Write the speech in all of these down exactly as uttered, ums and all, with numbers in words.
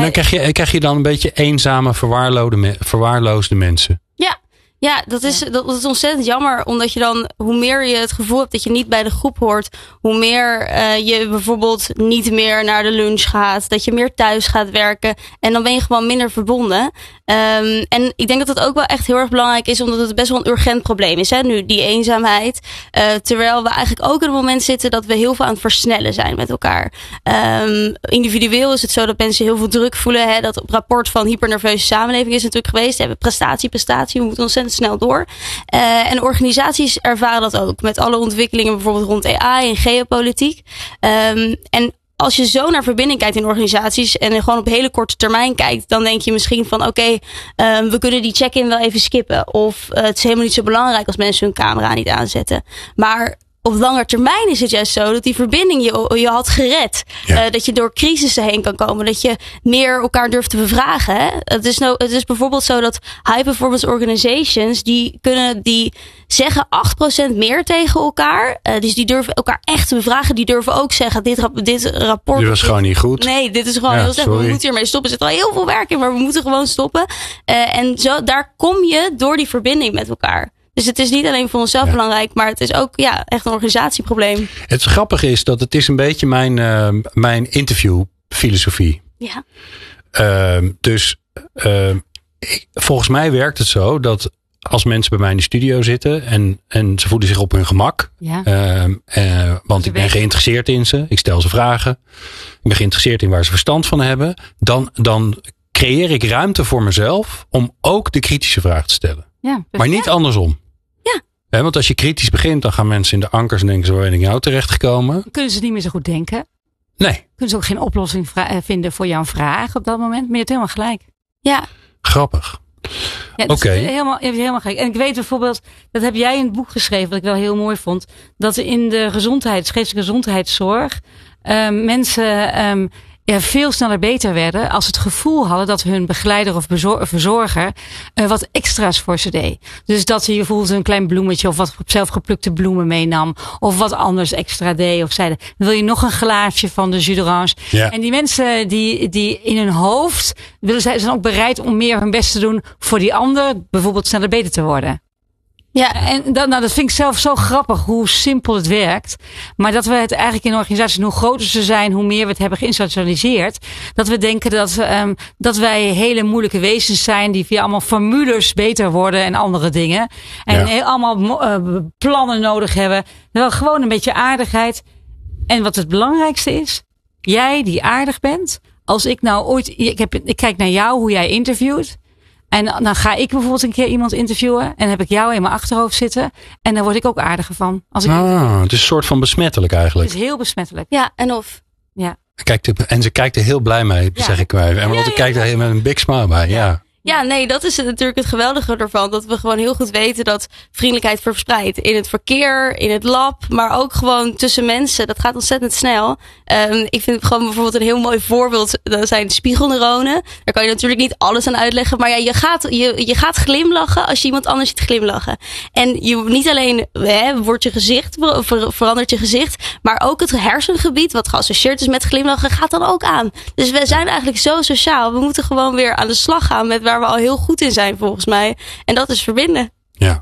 dan krijg je, krijg je dan een beetje eenzame, verwaarloosde, verwaarloosde mensen. Ja. Ja, dat is, dat is ontzettend jammer. Omdat je dan, hoe meer je het gevoel hebt dat je niet bij de groep hoort. Hoe meer uh, je bijvoorbeeld niet meer naar de lunch gaat. Dat je meer thuis gaat werken. En dan ben je gewoon minder verbonden. Um, en ik denk dat dat ook wel echt heel erg belangrijk is. Omdat het best wel een urgent probleem is. Hè? Nu, die eenzaamheid. Uh, terwijl we eigenlijk ook in het moment zitten dat we heel veel aan het versnellen zijn met elkaar. Um, individueel is het zo dat mensen heel veel druk voelen. Hè? Dat rapport van hypernerveuze samenleving is natuurlijk geweest. We hebben prestatie, prestatie. We moeten ontzettend snel door. Uh, en organisaties ervaren dat ook. Met alle ontwikkelingen bijvoorbeeld rond A I en geopolitiek. Um, en als je zo naar verbinding kijkt in organisaties en gewoon op hele korte termijn kijkt, dan denk je misschien van oké, okay, um, we kunnen die check-in wel even skippen. Of uh, het is helemaal niet zo belangrijk als mensen hun camera niet aanzetten. Maar op lange termijn is het juist zo dat die verbinding je, je had gered. Ja. Uh, dat je door crisissen heen kan komen. Dat je meer elkaar durft te bevragen. Hè? Het, is nou, het is bijvoorbeeld zo dat high performance organizations, die kunnen, die zeggen acht procent meer tegen elkaar. Uh, dus die durven elkaar echt te bevragen. Die durven ook zeggen, dit, dit rapport... Dit was dit, gewoon niet goed. Nee, dit is gewoon ja, heel slecht. We moeten hiermee stoppen. Er zit al heel veel werk in, maar we moeten gewoon stoppen. Uh, en zo, daar kom je door die verbinding met elkaar. Dus het is niet alleen voor onszelf ja. belangrijk, maar het is ook ja, echt een organisatieprobleem. Het grappige is dat het is een beetje mijn, uh, mijn interviewfilosofie. Ja. Uh, dus uh, ik, volgens mij werkt het zo dat als mensen bij mij in de studio zitten en, en ze voelen zich op hun gemak. Ja. Uh, uh, want ik ben geïnteresseerd in ze. Ik stel ze vragen. Ik ben geïnteresseerd in waar ze verstand van hebben. Dan, dan creëer ik ruimte voor mezelf om ook de kritische vraag te stellen. Ja, maar niet ja. andersom. Ja. He, want als je kritisch begint, dan gaan mensen in de ankers en denken, zo ben ik nou terechtgekomen. Kunnen ze niet meer zo goed denken? Nee. Kunnen ze ook geen oplossing vra- vinden voor jouw vraag op dat moment? Maar je hebt helemaal gelijk. Ja. Grappig. Ja, Oké. Okay. Helemaal, je hebt helemaal gelijk. En ik weet bijvoorbeeld, dat heb jij in het boek geschreven, wat ik wel heel mooi vond, dat in de gezondheid, geestelijke gezondheidszorg, um, mensen um, ja, veel sneller beter werden als het gevoel hadden dat hun begeleider of bezor- verzorger uh, wat extra's voor ze deed. Dus dat ze bijvoorbeeld een klein bloemetje of wat zelfgeplukte bloemen meenam. Of wat anders extra deed. Of zeiden, wil je nog een glaasje van de jus d'orange? Ja. En die mensen die, die in hun hoofd willen zij zijn ook bereid om meer hun best te doen voor die ander. Bijvoorbeeld sneller beter te worden. Ja, en dat, nou, dat vind ik zelf zo grappig hoe simpel het werkt. Maar dat we het eigenlijk in organisaties, hoe groter ze zijn, hoe meer we het hebben geïnstitutionaliseerd. Dat we denken dat, um, dat wij hele moeilijke wezens zijn die via allemaal formules beter worden en andere dingen. En ja. heel, allemaal uh, plannen nodig hebben. Wel gewoon een beetje aardigheid. En wat het belangrijkste is, jij die aardig bent. Als ik nou ooit, ik, heb, ik kijk naar jou, hoe jij interviewt. En dan ga ik bijvoorbeeld een keer iemand interviewen. En heb ik jou in mijn achterhoofd zitten. En daar word ik ook aardiger van. Als ik ah, het is een soort van besmettelijk eigenlijk. Het is heel besmettelijk. Ja, en of. Ja. Kijkt, en ze kijkt er heel blij mee, ja. zeg ik maar even. En want ja, ja, kijkt er ja. met een big smile bij. Ja. ja. Ja, nee, dat is natuurlijk het geweldige ervan. Dat we gewoon heel goed weten dat vriendelijkheid verspreidt. In het verkeer, in het lab, maar ook gewoon tussen mensen. Dat gaat ontzettend snel. Um, ik vind gewoon bijvoorbeeld een heel mooi voorbeeld. Dat zijn spiegelneuronen. Daar kan je natuurlijk niet alles aan uitleggen. Maar ja, je gaat, je, je gaat glimlachen als je iemand anders ziet glimlachen. En je, niet alleen hè, wordt je gezicht, ver, verandert je gezicht. Maar ook het hersengebied, wat geassocieerd is met glimlachen, gaat dan ook aan. Dus we zijn eigenlijk zo sociaal. We moeten gewoon weer aan de slag gaan met waar we al heel goed in zijn volgens mij. En dat is verbinden. Ja.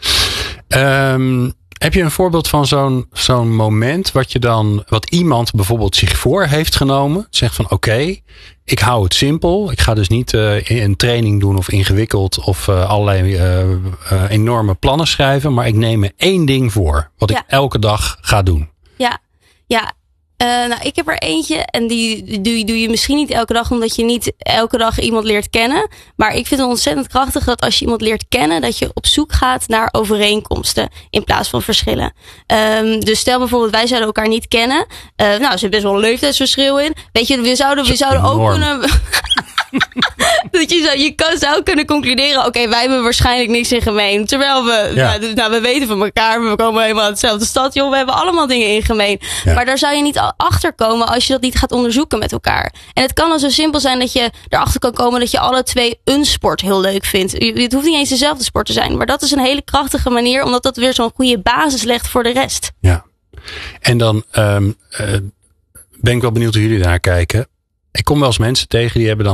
um, heb je een voorbeeld van zo'n, zo'n moment wat je dan, wat iemand bijvoorbeeld zich voor heeft genomen? Zegt van oké, okay, ik hou het simpel. Ik ga dus niet uh, een training doen of ingewikkeld of uh, allerlei uh, uh, enorme plannen schrijven. Maar ik neem me één ding voor. Wat ja. ik elke dag ga doen. Ja, ja. Uh, nou, ik heb er eentje en die doe, doe je misschien niet elke dag omdat je niet elke dag iemand leert kennen. Maar ik vind het ontzettend krachtig dat als je iemand leert kennen, dat je op zoek gaat naar overeenkomsten in plaats van verschillen. Um, dus stel bijvoorbeeld, wij zouden elkaar niet kennen. Uh, nou, er zit best wel een leeftijdsverschil in. Weet je, we zouden, we zouden ook kunnen... dat je, zou, je kan, zou kunnen concluderen, oké, okay, wij hebben waarschijnlijk niks in gemeen. Terwijl we, ja. nou, nou, we weten van elkaar, we komen helemaal uit hetzelfde stad, joh, we hebben allemaal dingen in gemeen. Ja. Maar daar zou je niet achter komen als je dat niet gaat onderzoeken met elkaar. En het kan al zo simpel zijn dat je erachter kan komen dat je alle twee een sport heel leuk vindt. Het hoeft niet eens dezelfde sport te zijn, maar dat is een hele krachtige manier, omdat dat weer zo'n goede basis legt voor de rest. Ja. En dan um, uh, ben ik wel benieuwd hoe jullie daar kijken. Ik kom wel eens mensen tegen die hebben dan